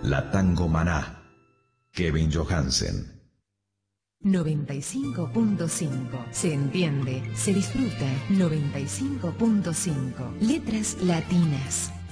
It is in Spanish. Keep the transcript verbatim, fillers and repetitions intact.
La Tangomaná. Kevin Johansen. noventa y cinco punto cinco. Se entiende, se disfruta. noventa y cinco punto cinco. Letras latinas.